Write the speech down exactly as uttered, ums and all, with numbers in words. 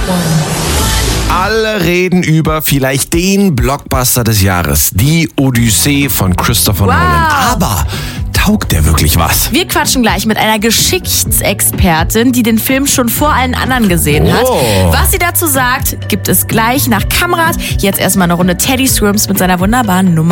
Alle reden über vielleicht den Blockbuster des Jahres, die Odyssee von Christopher Wow. Nolan. Aber taugt der wirklich was? Wir quatschen gleich mit einer Geschichtsexpertin, die den Film schon vor allen anderen gesehen hat. Oh. Was sie dazu sagt, gibt es gleich nach Kamrat. Jetzt erstmal eine Runde Teddy Swims mit seiner wunderbaren Nummer